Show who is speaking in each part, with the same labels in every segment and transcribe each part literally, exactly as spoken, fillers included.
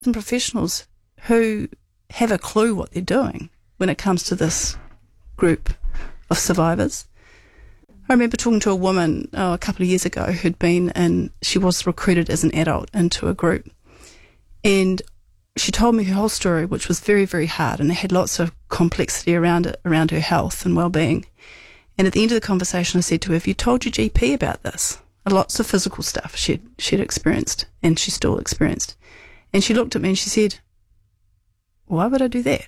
Speaker 1: and professionals who have a clue what they're doing when it comes to this group of survivors. I remember talking to a woman oh, a couple of years ago who'd been in, she was recruited as an adult into a group. And she told me her whole story, which was very, very hard, and it had lots of complexity around it, around her health and well-being. And at the end of the conversation, I said to her, have you told your G P about this? Lots of physical stuff she'd, she'd experienced, and she still experienced. And she looked at me and she said, why would I do that?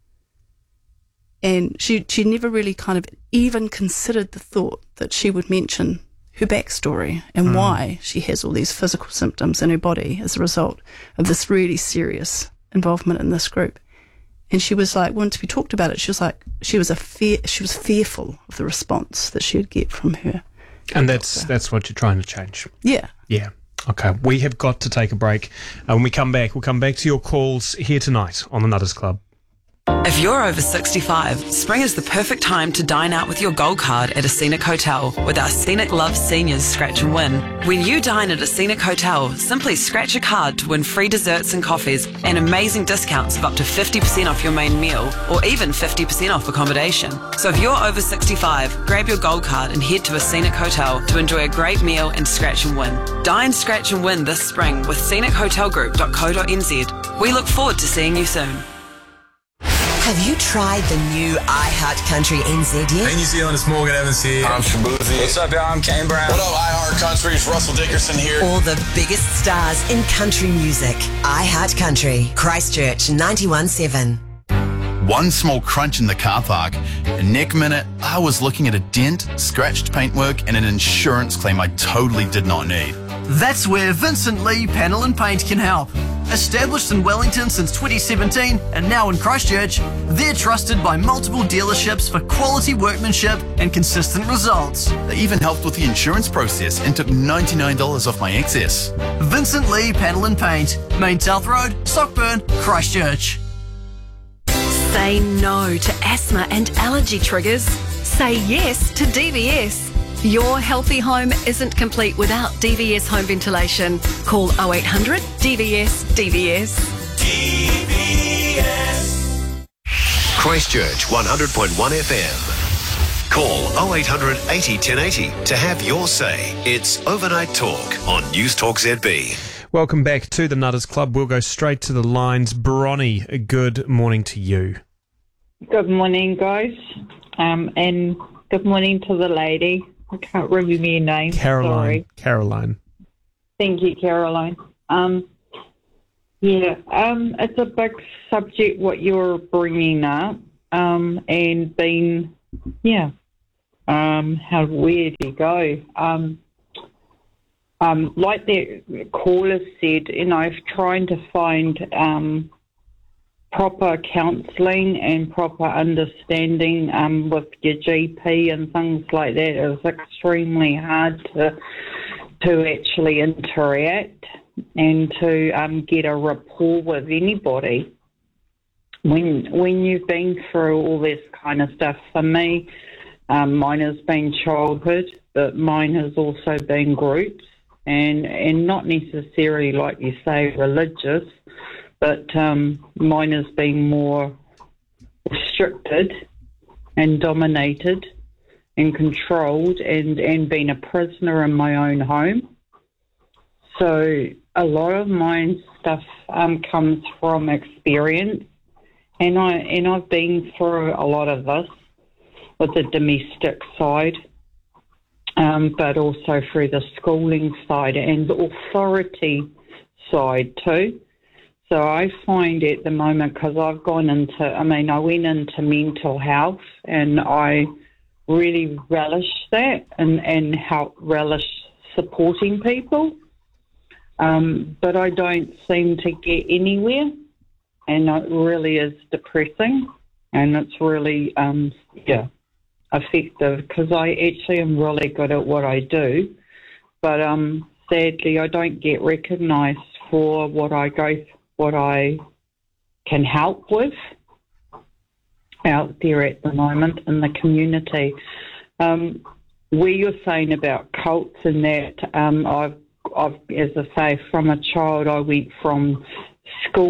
Speaker 1: And she, she never really kind of even considered the thought that she would mention her backstory and mm. why she has all these physical symptoms in her body as a result of this really serious involvement in this group. And she was like, wanted to be talked about it. She was like, she was a fear, she was fearful of the response that she would get from her.
Speaker 2: And that's doctor. That's what you're trying to change.
Speaker 1: Yeah.
Speaker 2: Yeah. Okay. We have got to take a break. And when we come back, we'll come back to your calls here tonight on the Nutters Club.
Speaker 3: If you're over sixty-five, spring is the perfect time to dine out with your gold card at a Scenic Hotel with our Scenic Love Seniors Scratch and Win. When you dine at a Scenic Hotel, simply scratch a card to win free desserts and coffees and amazing discounts of up to fifty percent off your main meal or even fifty percent off accommodation. So if you're over sixty-five, grab your gold card and head to a Scenic Hotel to enjoy a great meal and scratch and win. Dine, scratch and win this spring with scenic hotel group dot co dot n z. We look forward to seeing you soon.
Speaker 4: Have you tried the new iHeartCountry N Z yet?
Speaker 5: Hey New Zealand, it's Morgan Evans here.
Speaker 6: I'm Shabuzi.
Speaker 5: What's up, y'all? I'm Kane Brown.
Speaker 6: What up, iHeartCountry? It's Russell Dickerson here.
Speaker 4: All the biggest stars in country music. iHeartCountry, Christchurch ninety-one point seven.
Speaker 7: One small crunch in the car park, and next minute, I was looking at a dent, scratched paintwork, and an insurance claim I totally did not need.
Speaker 8: That's where Vincent Lee Panel and Paint can help. Established in Wellington since twenty seventeen and now in Christchurch, they're trusted by multiple dealerships for quality workmanship and consistent results.
Speaker 7: They even helped with the insurance process and took ninety-nine dollars off my excess.
Speaker 8: Vincent Lee Panel and Paint, Main South Road, Stockburn, Christchurch.
Speaker 9: Say no to asthma and allergy triggers. Say yes to D V S. Your healthy home isn't complete without D V S home ventilation. Call oh eight hundred D V S D V S.
Speaker 10: D V S.
Speaker 11: Christchurch one hundred point one F M. Call oh eight hundred eighty ten eighty to have your say. It's Overnight Talk on News Talk Z B.
Speaker 2: Welcome back to the Nutters Club. We'll go straight to the lines. Bronnie, good morning to you.
Speaker 12: Good morning, guys. Um, and good morning to the lady. I can't remember your name.
Speaker 2: Caroline.
Speaker 12: Sorry.
Speaker 2: Caroline.
Speaker 12: Thank you, Caroline. Um, yeah, um, it's a big subject what you're bringing up, um, and being, yeah, um, how where do you go? Um, um, like the caller said, you know, trying to find um, proper counselling and proper understanding um, with your G P and things like that is extremely hard to to actually interact and to um, get a rapport with anybody. When when you've been through all this kind of stuff, for me, um, mine has been childhood, but mine has also been groups, and, and not necessarily, like you say, religious, but um, mine has been more restricted and dominated and controlled and, and been a prisoner in my own home. So a lot of my stuff um, comes from experience, and, I, and I've been through a lot of this with the domestic side, um, but also through the schooling side and the authority side too. So I find at the moment, because I've gone into, I mean, I went into mental health and I really relish that and, and help relish supporting people. Um, but I don't seem to get anywhere, and it really is depressing, and it's really, um, yeah, effective, because I actually am really good at what I do, but um, sadly I don't get recognised for what I go through, what I can help with out there at the moment in the community. Um, where you're saying about cults and that, um, I've, I've, as I say, from a child I went from school